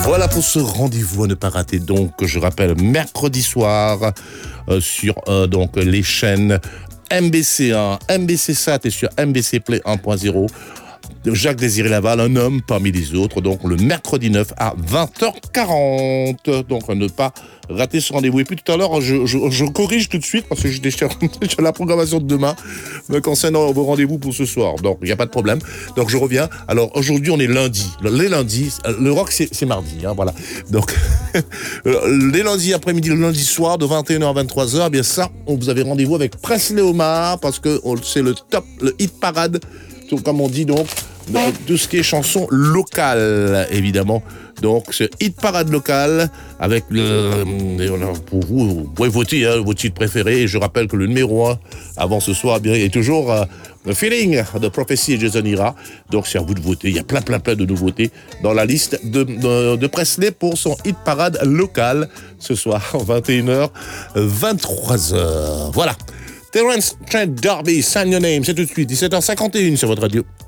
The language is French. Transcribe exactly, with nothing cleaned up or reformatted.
Voilà pour ce rendez-vous à ne pas rater. Donc, je rappelle, mercredi soir euh, sur euh, donc les chaînes M B C un, M B C Sat et sur M B C Play un point zéro. Jacques Désiré Laval, un homme parmi les autres, donc le mercredi neuf à vingt heures quarante. Donc ne pas rater ce rendez-vous. Et puis tout à l'heure, je, je, je corrige tout de suite parce que j'étais sur la programmation de demain me concernant vos rendez-vous pour ce soir. Donc il n'y a pas de problème. Donc je reviens. Alors aujourd'hui, on est lundi. Les lundis, le rock c'est, c'est mardi. Hein, voilà. Donc les lundis après-midi, le lundi soir de vingt et une heures à vingt-trois heures, eh bien ça, on vous avez rendez-vous avec Presley Omar parce que c'est le top, le hit parade. Comme on dit donc, de, de ce qui est chanson locale, évidemment. Donc, ce hit parade local avec le... Pour vous, vous pouvez voter hein, vos titres préférés. Et je rappelle que le numéro un, avant ce soir, bien, est toujours euh, The Feeling de Prophecy et Jason Ira. Donc, c'est à vous de voter. Il y a plein, plein, plein de nouveautés dans la liste de, de, de Presley pour son hit parade local ce soir, vingt et une heures, vingt-trois heures. Voilà. Terence Trent D'Arby, Sign Your Name, c'est tout de suite, dix-sept heures cinquante et une sur votre radio.